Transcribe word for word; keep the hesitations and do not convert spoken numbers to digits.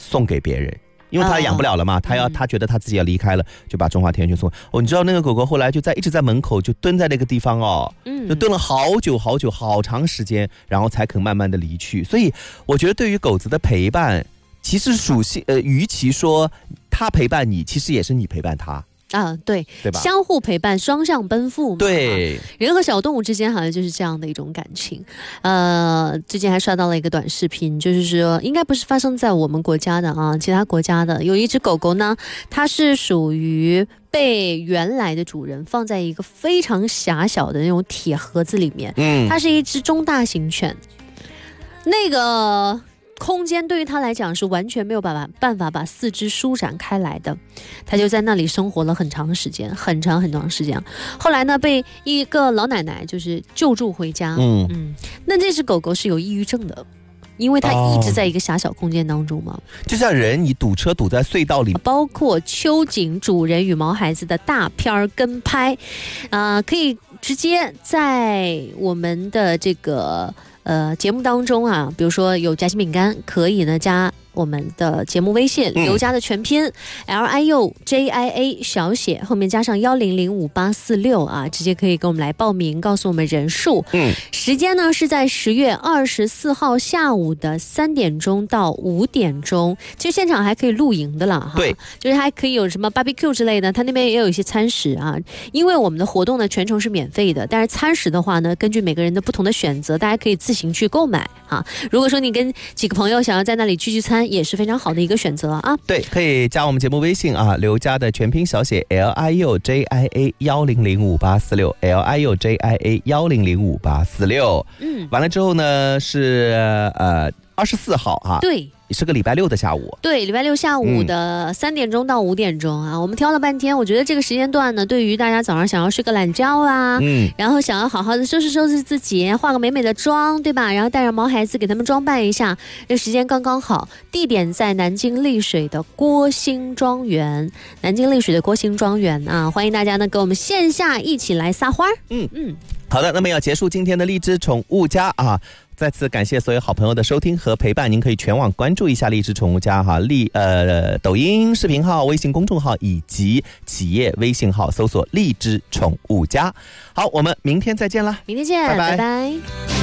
送给别人。因为他养不了了嘛，他要他觉得他自己要离开了，就把中华田园犬送。哦，你知道那个狗狗后来就在一直在门口就蹲在那个地方哦，就蹲了好久好久好长时间，然后才肯慢慢的离去。所以我觉得对于狗子的陪伴，其实属性呃，与其说他陪伴你，其实也是你陪伴他。 啊，对， 对吧？ 相互陪伴，双向奔赴嘛。 对， 人和小动物之间好像就是这样的一种感情。呃，最近还刷到了一个短视频，就是说应该不是发生在我们国家的啊，其他国家的有一只狗狗呢，它是属于被原来的主人放在一个非常狭小的那种铁盒子里面。嗯，它是一只中大型犬，那个空间对于他来讲是完全没有办法办法把四肢舒展开来的，他就在那里生活了很长时间，很长很长时间。后来呢，被一个老奶奶就是救助回家。嗯嗯，那这只狗狗是有抑郁症的，因为它一直在一个狭小空间当中嘛。哦、 就像人，你堵车堵在隧道里， 包括秋瑾主人与毛孩子的大片跟拍，啊、呃，可以直接在我们的这个。呃，节目当中啊，比如说有夹心饼干，可以呢加我们的节目微信刘家的全拼、嗯、L I U J I A 小写后面加上幺零零五八四六啊，直接可以跟我们来报名，告诉我们人数。嗯，时间呢是在十月二十四号下午的三点钟到五点钟。其实现场还可以露营的啦，哈， 对， 就是还可以有什么 barbecue 之类的，他那边也有一些餐食啊。因为我们的活动呢全程是免费的，但是餐食的话呢，根据每个人的不同的选择，大家可以自行去购买啊。如果说你跟几个朋友想要在那里聚聚餐，也是非常好的一个选择啊。 对，可以加我们节目微信啊，刘家的全拼小写 L I U J I A 幺零零五八四六 L I U J I A 幺零零五八四六。嗯，完了之后呢是呃二十四号啊。 对。 是个礼拜六的下午， 对，礼拜六下午的三点钟到五点钟啊、嗯，我们挑了半天，我觉得这个时间段呢，对于大家早上想要睡个懒觉啊，嗯，然后想要好好的收拾收拾自己，化个美美的妆，对吧？然后带上毛孩子给他们装扮一下，这时间刚刚好。地点在南京丽水的郭兴庄园，南京丽水的郭兴庄园啊，欢迎大家呢跟我们线下一起来撒花。嗯嗯， 好的，那么要结束今天的荔枝宠物家啊。再次感谢所有好朋友的收听和陪伴，您可以全网关注一下荔枝宠物家哈，荔呃抖音视频号、微信公众号以及企业微信号，搜索荔枝宠物家。好，我们明天再见啦， 明天见，拜拜。拜拜。